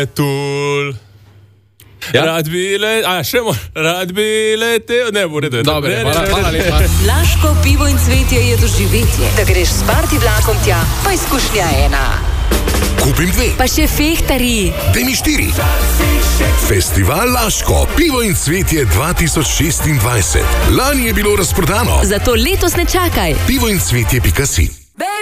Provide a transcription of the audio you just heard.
Tul. Ja? Rad bi letel, ne bo redo. Dobre, hvala lepa. Laško pivo in cvetje je doživetje. Da greš s party vlakom tja, pa izkušnja ena. Kupim 2. Pa še fehtari. Daj mi 4. Festival Laško, pivo in cvetje 2026. Lani je bilo razprodano. Zato letos ne čakaj. Pivoincvetje.si